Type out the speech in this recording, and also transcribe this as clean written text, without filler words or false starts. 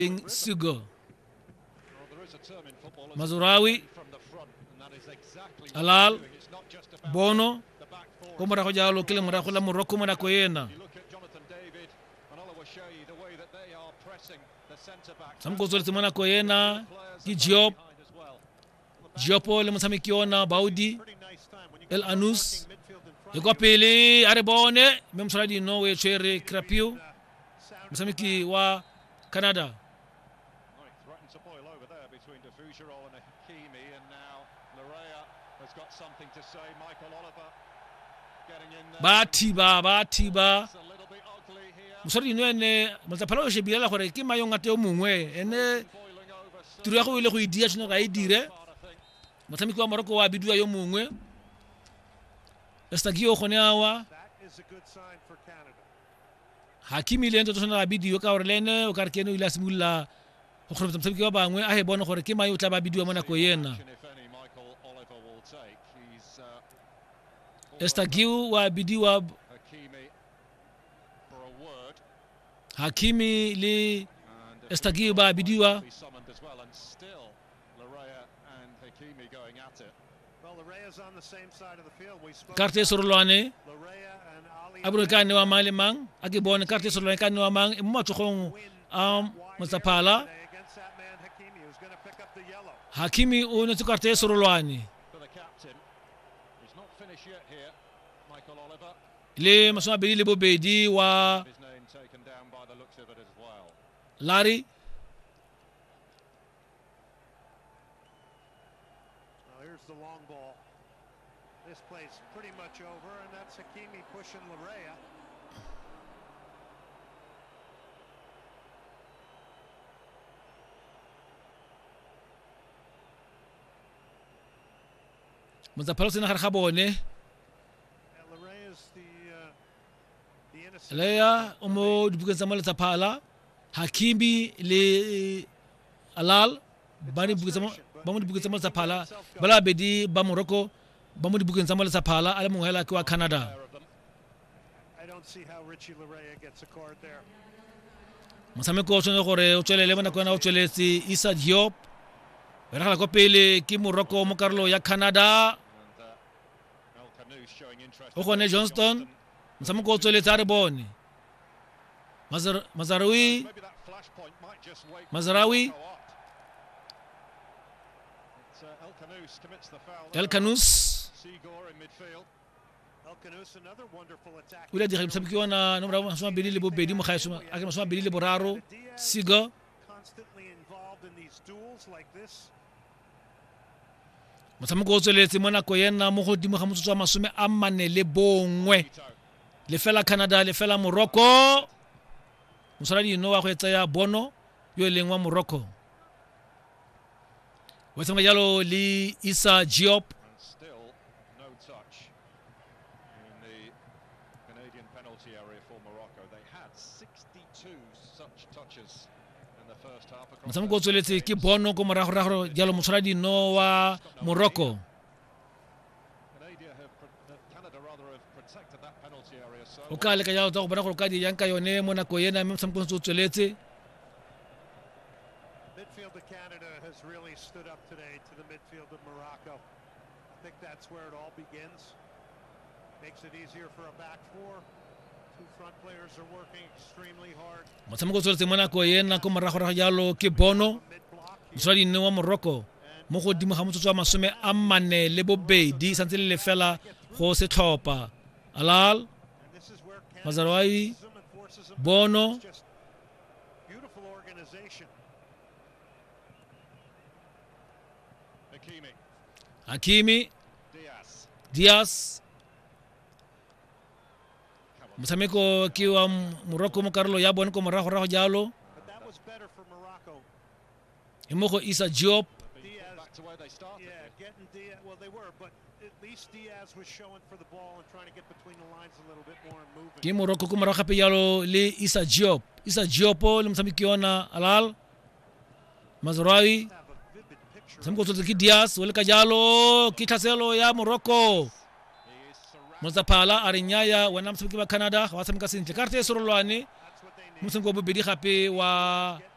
Sugo. Mazraoui, Alal, Bono, Komara Hojalo, Kilamara Morocco Manakoyena. Some goes to Manakoyena, Diop, Giopo, Lemusamikiona, Baudi, El Anus, Yogopele, Arebone, Memsradi, Norway, Cherry, Crapiu, Musamiki wa Canada. Threatened to boil over there between Defougerol and Hakimi, and now Larea has got something to say. Michael Oliver getting in there. Batiba. It's a little bit ugly here. Musari ene mazapalo shebila la gore ke mayong ate o mongwe ene Boiling over. tiro ya go ile go idia tseno ga idire motshameki wa Morocco wa bidua yo mongwe Estagio gone awa That is a good sign for Canada. Hakimi le ntse tsona ga bidio ka gore lene o ka re kene o ila simula go kgorotsa motshameki wa bangwe a he bona gore ke mayo tla ba bidua mo nako yena If any Michael Oliver will take, he's Estagio wa bidiwa Hakimi for a word. Hakimi le And Estagio ba bidiwa be summoned as well, and still Larea and Hakimi going at it. Well, Larea's on the same side of the field. We spoke Carte sorolwane Larea and Ali. abro ka ne wa malemang ake bona carte sorolwane ka ne wa mang e mo tsogong Mosapala Against that man Hakimi, who's going to pick up the yellow. Hakimi o ne carte sorolwane For the captain, he's not finished yet here. Michael Oliver, le maswa bedi le bobedi wa his name taken down by the looks of it as well. Larry Well, here's the long ball. This play's pretty much over, and that's Hakimi pushing Larea. Mosapala sena ga bone And Larea's the innocent. Leya o mo dibukeng tsa Mosapala Hakimi le Alal ba mo dibukeng tsa Mosapala bala bedi ba Morocco ba mo dibukeng tsa Mosapala ale mongwe hela ke wa Canada I don't see how Richie Larea gets a card there. motshameko o tsone gore o tswelele mo nakong o tsweletse Issa Diop re gala go pele ke Morocco mo karolo ya Canada And El Canoe showing interest. o gone Johnston motshameko o tsweletse a re bone Mazraoui Maybe that flashpoint might just wake Mazraoui Morocco up. It's, El Canoe commits the foul. El Kanous Seagur in midfield. El Canoe, another wonderful attack. o ile dira motshameki ona no mra maswa bedi le bobedi mo gae a ke maswa bedi le boraro Siga Constantly involved in these duels like this. motshameko o tsweletse mo nako yena mo godimo ga motsotso wa masome a mane le bongwe le fela Canada le fela Morocco mosaladi no wa go etsa Bono yo leng wa Morocco wa tsama jalo le Issa Diop And still no touch in the Canadian penalty area for Morocco. They had 62 such touches in the first half. across motshameko o those tsweletse ke games. Bono ko morago jalo mosaladi no wa Morocco Canada rather have protected that penalty area so o ka le ka jalo tsa go bona gore ka di yang ka yone mo nako yena mme motshameko o tsweletse Midfield of Canada has really stood up today to the midfield of Morocco. I think that's where it all begins. Makes it easier for a back four. Two front players are working extremely hard. motshameko o tsweletse mo nako yena ko morago jalo ke Bono Mid block. mosaladi no wa Morocco mo godimo ga motsotso wa masome a mane le bobedi santse le fela go setlhopa Alal And this is where Mazraoui Canada and forces them. Bono It's just beautiful organization. Hakimi Diaz. Diaz motshameko ke wa Morocco mo karolo ya bone ko morago jalo But that was better for Morocco. e mo go Issa Diop Diaz, Back to where they started. yeah, getting Diaz. Well, they were, but at least Diaz was showing for the ball and trying to get between the lines a little bit more and moving. ke Morocco ko morago gape jalo le Issa Diop le motshameki ona Alal Mazraoui Have a vivid picture. motshameko o tsweletse ke Diaz o le ka jalo ke tlhaselo ya Morocco He is surrounded. Mosapala a re nyaya wena motshameki wa Canada wa tshameka sentle karte e sorolwane That's what they need. motshameko wa bobedi gape wa